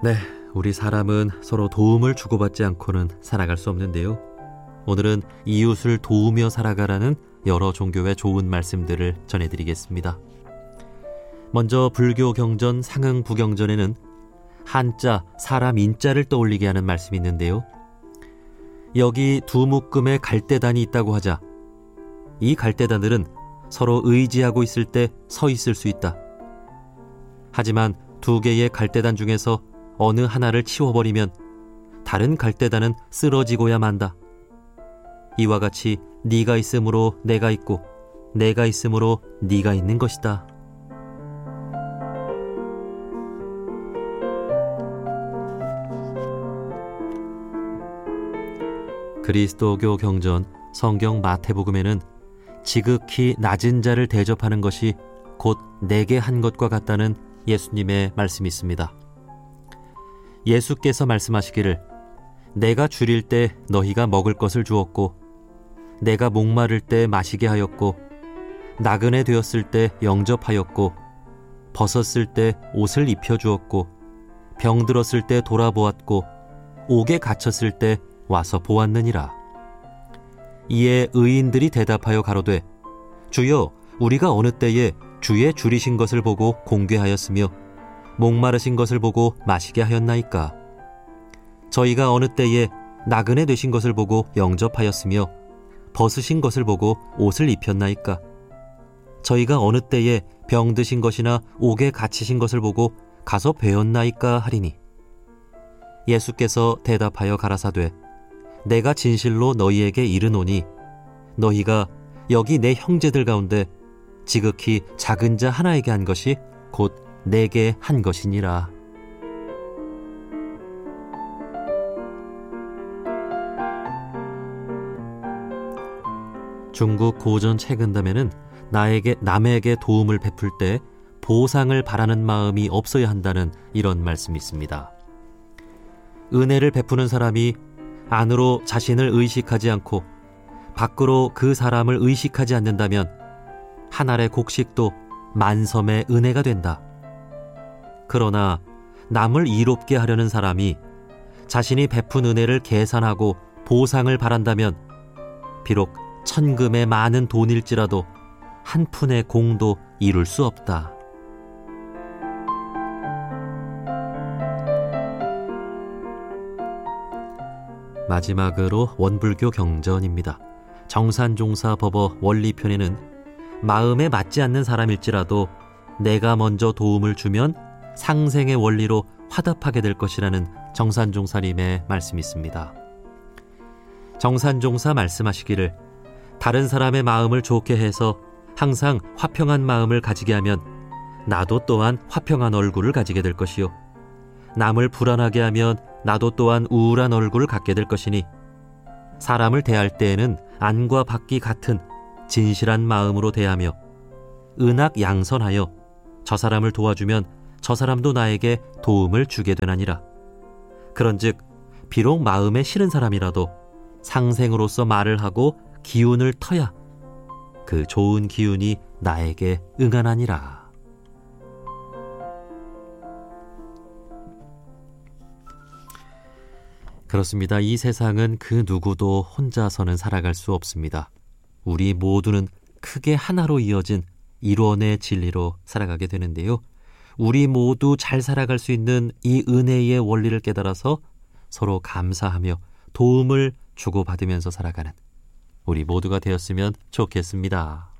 네, 우리 사람은 서로 도움을 주고받지 않고는 살아갈 수 없는데요. 오늘은 이웃을 도우며 살아가라는 여러 종교의 좋은 말씀들을 전해드리겠습니다. 먼저 불교 경전 상응부경전에는 한자, 사람 인자를 떠올리게 하는 말씀이 있는데요. 여기 두 묶음의 갈대단이 있다고 하자 이 갈대단들은 서로 의지하고 있을 때 서 있을 수 있다. 하지만 두 개의 갈대단 중에서 어느 하나를 치워버리면 다른 갈대단은 쓰러지고야 만다. 이와 같이 네가 있으므로 내가 있고 내가 있으므로 네가 있는 것이다. 그리스도교 경전 성경 마태복음에는 지극히 낮은 자를 대접하는 것이 곧 내게 한 것과 같다는 예수님의 말씀이 있습니다. 예수께서 말씀하시기를 내가 줄일 때 너희가 먹을 것을 주었고 내가 목마를 때 마시게 하였고 나그네 되었을 때 영접하였고 벗었을 때 옷을 입혀주었고 병들었을 때 돌아보았고 옥에 갇혔을 때 와서 보았느니라. 이에 의인들이 대답하여 가로되 주여 우리가 어느 때에 주의 줄이신 것을 보고 공궤하였으며 목마르신 것을 보고 마시게 하였나이까. 저희가 어느 때에 나그네 되신 것을 보고 영접하였으며 벗으신 것을 보고 옷을 입혔나이까. 저희가 어느 때에 병드신 것이나 옥에 갇히신 것을 보고 가서 배웠나이까 하리니. 예수께서 대답하여 가라사되 내가 진실로 너희에게 이르노니 너희가 여기 내 형제들 가운데 지극히 작은 자 하나에게 한 것이 곧 내게 한 것이니라. 중국 고전 채근담에는 남에게 도움을 베풀 때 보상을 바라는 마음이 없어야 한다는 이런 말씀이 있습니다. 은혜를 베푸는 사람이 안으로 자신을 의식하지 않고 밖으로 그 사람을 의식하지 않는다면 한 알의 곡식도 만섬의 은혜가 된다. 그러나 남을 이롭게 하려는 사람이 자신이 베푼 은혜를 계산하고 보상을 바란다면 비록 천금의 많은 돈일지라도 한 푼의 공도 이룰 수 없다. 마지막으로 원불교 경전입니다. 정산종사법어 원리편에는 마음에 맞지 않는 사람일지라도 내가 먼저 도움을 주면 상생의 원리로 화답하게 될 것이라는 정산종사님의 말씀이 있습니다. 정산종사 말씀하시기를 다른 사람의 마음을 좋게 해서 항상 화평한 마음을 가지게 하면 나도 또한 화평한 얼굴을 가지게 될 것이요 남을 불안하게 하면 나도 또한 우울한 얼굴을 갖게 될 것이니 사람을 대할 때에는 안과 밖이 같은 진실한 마음으로 대하며 은악양선하여 저 사람을 도와주면 저 사람도 나에게 도움을 주게 되나니라. 그런즉 비록 마음에 싫은 사람이라도 상생으로서 말을 하고 기운을 터야 그 좋은 기운이 나에게 응하나니라. 그렇습니다. 이 세상은 그 누구도 혼자서는 살아갈 수 없습니다. 우리 모두는 크게 하나로 이어진 일원의 진리로 살아가게 되는데요. 우리 모두 잘 살아갈 수 있는 이 은혜의 원리를 깨달아서 서로 감사하며 도움을 주고받으면서 살아가는 우리 모두가 되었으면 좋겠습니다.